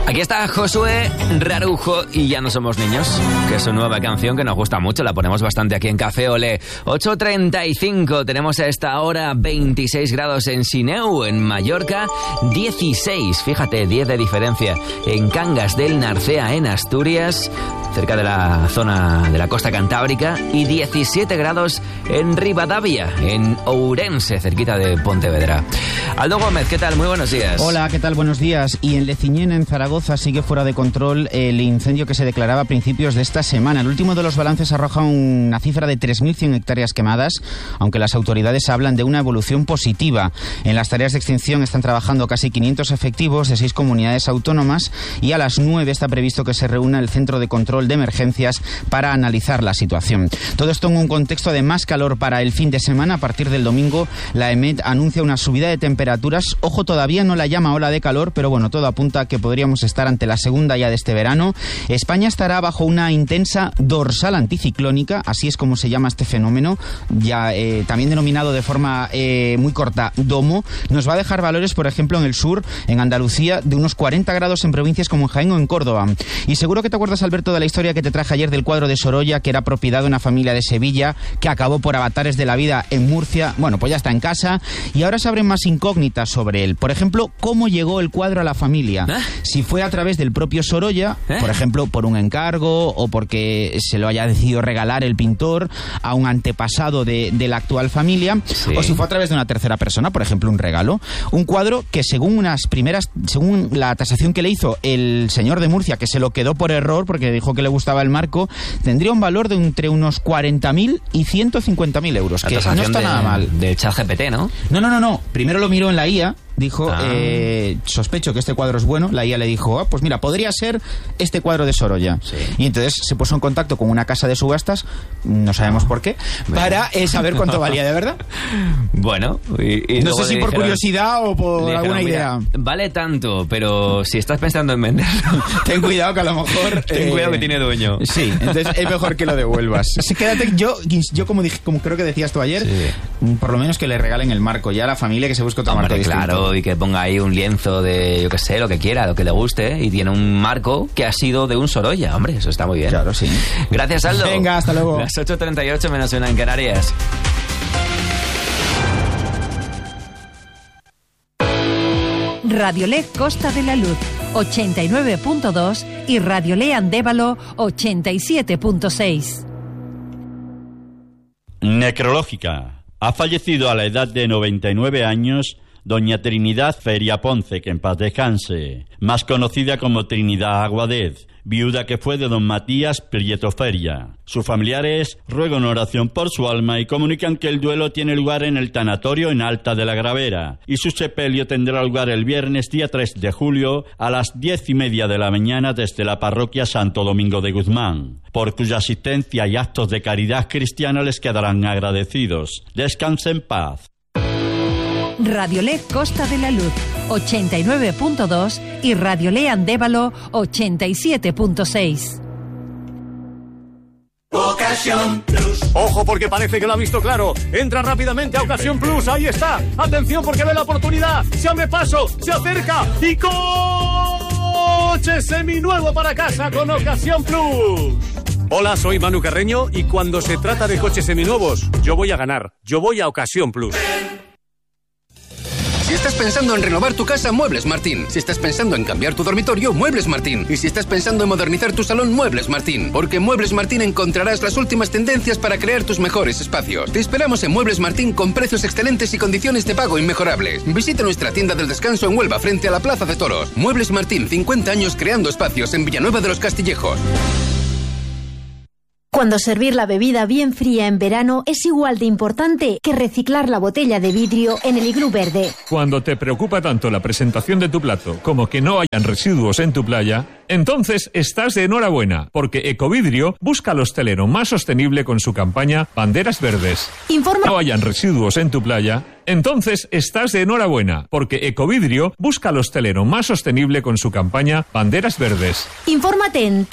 Aquí está Josué Rarujo y Ya no somos niños, que es su nueva canción que nos gusta mucho, la ponemos bastante aquí en Café Olé. 8:35, tenemos a esta hora 26 grados en Sineu, en Mallorca, 16, fíjate, 10 de diferencia en Cangas del Narcea, en Asturias, cerca de la zona de la costa cantábrica, y 17 grados en Rivadavia, en Ourense, cerquita de Pontevedra. Aldo Gómez, ¿qué tal? Muy buenos días. Hola, ¿qué tal? Buenos días. Y en Leciñén, en Zaragoza, sigue fuera de control el incendio que se declaraba a principios de esta semana. El último de los balances arroja una cifra de 3.100 hectáreas quemadas, aunque las autoridades hablan de una evolución positiva. En las tareas de extinción están trabajando casi 500 efectivos de 6 comunidades autónomas y a las 9 está previsto que se reúna el Centro de Control de Emergencias para analizar la situación. Todo esto en un contexto de más calor para el fin de semana. A partir del domingo, la EMET anuncia una subida de temperaturas. Ojo, todavía no la llama ola de calor, pero bueno, todo apunta a que podríamos estar ante la segunda ya de este verano. España estará bajo una intensa dorsal anticiclónica, así es como se llama este fenómeno, ya también denominado de forma muy corta domo. Nos va a dejar valores, por ejemplo, en el sur, en Andalucía, de unos 40 grados en provincias como en Jaén o en Córdoba. Y seguro que te acuerdas, Alberto, de la historia que te traje ayer del cuadro de Sorolla, que era propiedad de una familia de Sevilla, que acabó por avatares de la vida en Murcia. Bueno, pues ya está en casa y ahora se abren más incógnitas sobre él. Por ejemplo, ¿cómo llegó el cuadro a la familia? Si fue a través del propio Sorolla, por ejemplo, por un encargo o porque se lo haya decidido regalar el pintor a un antepasado de la actual familia, o si fue a través de una tercera persona, por ejemplo, un regalo. Un cuadro que según la tasación que le hizo el señor de Murcia, que se lo quedó por error porque dijo que le gustaba el marco, tendría un valor de entre unos 40.000 y 150.000 euros, que no está nada mal. De ChatGPT, ¿no? No. Primero lo miró en la IA. Dijo, sospecho que este cuadro es bueno. La IA le dijo, pues mira, podría ser este cuadro de Sorolla. Sí. Y entonces se puso en contacto con una casa de subastas, no sabemos por qué, para saber cuánto valía de verdad. Bueno, y no sé si por curiosidad o por alguna idea. Vale tanto, pero si estás pensando en venderlo, ten cuidado que a lo mejor... ten cuidado que tiene dueño. Sí, entonces es mejor que lo devuelvas. Sí, quédate, yo como creo que decías tú ayer, por lo menos que le regalen el marco ya a la familia, que se busque otro marco distinto. Claro, y que ponga ahí un lienzo de, yo qué sé, lo que quiera, lo que le guste, y tiene un marco que ha sido de un Sorolla. Hombre, eso está muy bien. Claro, sí. Gracias, Aldo. Venga, hasta luego. Las 8:38 menos 1 en Canarias. Radiolé Costa de la Luz 89.2 y Radiolé Andévalo 87.6. Necrológica. Ha fallecido a la edad de 99 años doña Trinidad Feria Ponce, que en paz descanse, más conocida como Trinidad Aguadez, viuda que fue de don Matías Prieto Feria. Sus familiares ruegan oración por su alma y comunican que el duelo tiene lugar en el tanatorio en Alta de la Gravera y su sepelio tendrá lugar el viernes día 3 de julio a las 10:30 de la mañana desde la parroquia Santo Domingo de Guzmán, por cuya asistencia y actos de caridad cristiana les quedarán agradecidos. Descanse en paz. Radiolé Costa de la Luz 89.2 y Radiolé Andévalo 87.6. Ocasión Plus. Ojo, porque parece que lo ha visto claro. Entra rápidamente a Ocasión Plus. Ahí está. Atención, porque ve la oportunidad. Se abre paso, se acerca y coche seminuevo para casa con Ocasión Plus. Hola, soy Manu Carreño y cuando se trata de coches seminuevos, yo voy a ganar. Yo voy a Ocasión Plus. Si estás pensando en renovar tu casa, Muebles Martín. Si estás pensando en cambiar tu dormitorio, Muebles Martín. Y si estás pensando en modernizar tu salón, Muebles Martín. Porque en Muebles Martín encontrarás las últimas tendencias para crear tus mejores espacios. Te esperamos en Muebles Martín con precios excelentes y condiciones de pago inmejorables. Visita nuestra tienda del descanso en Huelva, frente a la Plaza de Toros. Muebles Martín, 50 años creando espacios en Villanueva de los Castillejos. Cuando servir la bebida bien fría en verano es igual de importante que reciclar la botella de vidrio en el iglú verde. Cuando te preocupa tanto la presentación de tu plato como que no hayan residuos en tu playa, entonces estás de enhorabuena, porque Ecovidrio busca al hostelero más sostenible con su campaña Banderas Verdes. No hayan residuos en tu playa, entonces estás de enhorabuena, porque Ecovidrio busca al hostelero más sostenible con su campaña Banderas Verdes. Infórmate en